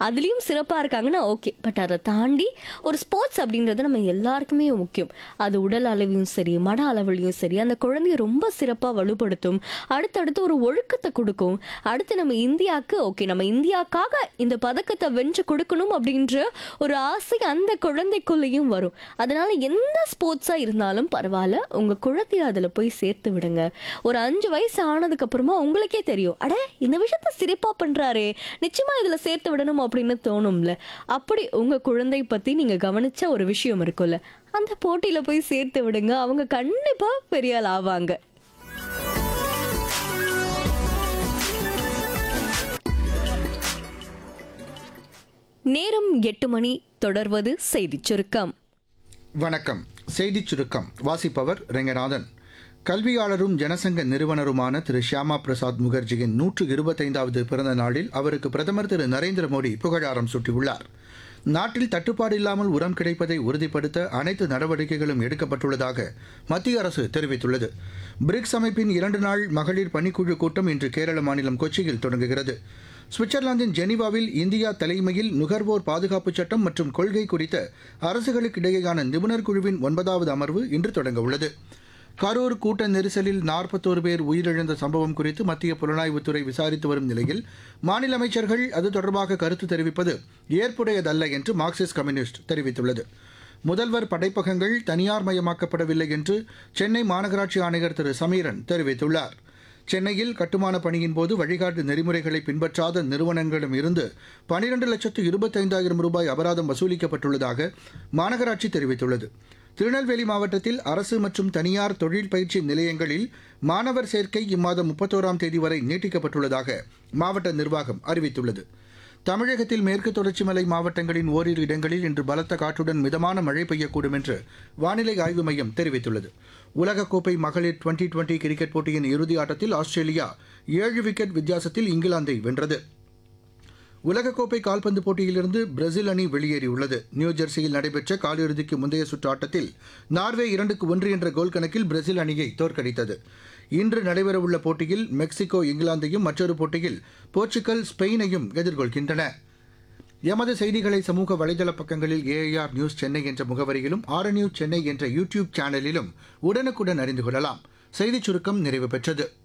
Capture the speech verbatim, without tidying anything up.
அதுலேயும் சிறப்பாக இருக்காங்கன்னா ஓகே. பட் அதை தாண்டி ஒரு ஸ்போர்ட்ஸ் அப்படின்றது நம்ம எல்லாருக்குமே முக்கியம். அது உடல் அளவிலும் சரி, மன அளவிலையும் சரி, அந்த குழந்தைய ரொம்ப சிறப்பாக வலுப்படுத்தும். அடுத்தடுத்து ஒரு ஒழுக்கத்தை கொடுக்கும். அடுத்து நம்ம இந்தியாவுக்கு ஓகே, நம்ம இந்தியாவுக்காக இந்த பதக்கத்தை வென்று கொடுக்கணும் அப்படின்ற ஒரு ஆசை அந்த குழந்தைக்குள்ளேயும் வரும். அதனால எந்த ஸ்போர்ட்ஸா இருந்தாலும் பரவாயில்ல, உங்க குழந்தைய அதுல போய் சேர்த்து விடுங்க. ஒரு அஞ்சு வயசு ஆனதுக்கு அப்புறமா உங்களுக்கே தெரியும், அட இந்த விஷயத்த சிறப்பா பண்றாரே, நிச்சயமா இதுல சேர்த்து விடணும் அப்படின்னு தோணும்ல. அப்படி உங்க குழந்தை பத்தி நீங்க கவனிச்ச ஒரு விஷயம் இருக்கும்ல, அந்த போட்டியில போய் சேர்த்து விடுங்க. அவங்க கண்டிப்பா பெரிய ஆள் ஆவாங்க. நேரம் எட்டு மணி. தொடர்வது செய்திச் சுருக்கம். வணக்கம். செய்திச் சுருக்கம் வாசிப்பவர் ரெங்கநாதன். கல்வியாளரும் ஜனசங்க நிறுவனருமான திரு ஷியாமா பிரசாத் முகர்ஜியின் நூற்று இருபத்தைந்தாவது பிறந்த நாளில் அவருக்கு பிரதமர் திரு நரேந்திர மோடி புகழாரம் சூட்டியுள்ளார். நாட்டில் தட்டுப்பாடு இல்லாமல் உரம் கிடைப்பதை உறுதிப்படுத்த அனைத்து நடவடிக்கைகளும் எடுக்கப்பட்டுள்ளதாக மத்திய அரசு தெரிவித்துள்ளது. பிரிக்ஸ் அமைப்பின் இரண்டு நாள் மகளிர் பணிக்குழு கூட்டம் இன்று கேரள மாநிலம் கொச்சியில் தொடங்குகிறது. சுவிட்சர்லாந்தின் ஜெனீவாவில் இந்தியா தலைமையில் நுகர்வோர் பாதுகாப்பு சட்டம் மற்றும் கொள்கை குறித்த அரசுகளுக்கிடையேயான நிபுணர் குழுவின் ஒன்பதாவது அமர்வு இன்று தொடங்க உள்ளது. கரூர் கூட்ட நெரிசலில் நாற்பத்தோரு பேர் உயிரிழந்த சம்பவம் குறித்து மத்திய புலனாய்வுத்துறை விசாரித்து வரும் நிலையில் மாநில அமைச்சர்கள் அது தொடர்பாக கருத்து தெரிவிப்பது ஏற்புடையதல்ல என்று மார்க்சிஸ்ட் கம்யூனிஸ்ட் தெரிவித்துள்ளது. முதல்வர் படைப்பகங்கள் தனியார் மயமாக்கப்படவில்லை என்று சென்னை மாநகராட்சி ஆணையர் திரு சமீரன் தெரிவித்துள்ளார். சென்னையில் கட்டுமான பணியின் போது வழிகாட்டு நெறிமுறைகளை பின்பற்றாத நிறுவனங்களிடம் இருந்து பனிரெண்டு லட்சத்து இருபத்தைந்தாயிரம் ரூபாய் அபராதம் வசூலிக்கப்பட்டுள்ளதாக மாநகராட்சி தெரிவித்துள்ளது. திருநெல்வேலி மாவட்டத்தில் அரசு மற்றும் தனியார் தொழில் பயிற்சி நிலையங்களில் மாணவர் சேர்க்கை இம்மாதம் முப்பத்தோராம் தேதி வரை நீட்டிக்கப்பட்டுள்ளதாக மாவட்ட நிர்வாகம் அறிவித்துள்ளது. தமிழகத்தில் மேற்கு தொடர்ச்சி மலை மாவட்டங்களின் ஓரிரு இடங்களில் இன்று பலத்த காற்றுடன் மிதமான மழை பெய்யக்கூடும் என்று வானிலை ஆய்வு மையம் தெரிவித்துள்ளது. உலகக்கோப்பை மகளிர் டுவெண்டி டுவெண்டி கிரிக்கெட் போட்டியின் இறுதி ஆட்டத்தில் ஆஸ்திரேலியா ஏழு விக்கெட் வித்தியாசத்தில் இங்கிலாந்தை வென்றது. உலகக்கோப்பை கால்பந்து போட்டியிலிருந்து பிரேசில் அணி வெளியேறியுள்ளது. நியூஜெர்சியில் நடைபெற்ற காலிறுதிக்கு முந்தைய சுற்று ஆட்டத்தில் நார்வே இரண்டுக்கு ஒன்று என்ற கோல் கணக்கில் பிரேசில் அணியை தோற்கடித்தது. இன்று நடைபெறவுள்ள போட்டியில் மெக்சிகோ இங்கிலாந்தையும், மற்றொரு போட்டியில் போர்ச்சுகல் ஸ்பெயினையும் எதிர்கொள்கின்றன. எமது செய்திகளை சமூக வலைதள பக்கங்களில் ஏஐஆர் நியூஸ் சென்னை என்ற முகவரியிலும், ஆர் நியூஸ் சென்னை என்ற யூடியூப் சேனலிலும் உடனுக்குடன் அறிந்து கொள்ளலாம். செய்திச் சுருக்கம் நிறைவு பெற்றது.